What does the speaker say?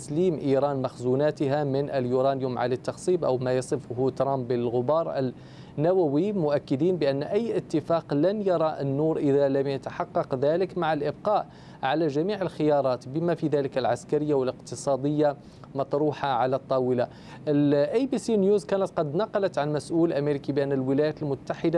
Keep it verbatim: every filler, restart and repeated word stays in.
تسليم إيران مخزوناتها من اليورانيوم على التخصيب أو ما يصفه ترامب بالغبار النووي، مؤكدين بأن أي اتفاق لن يرى النور إذا لم يتحقق ذلك، مع الإبقاء على جميع الخيارات بما في ذلك العسكرية والاقتصادية مطروحة على الطاولة. الاي بي سي نيوز كانت قد نقلت عن مسؤول أمريكي بأن الولايات المتحدة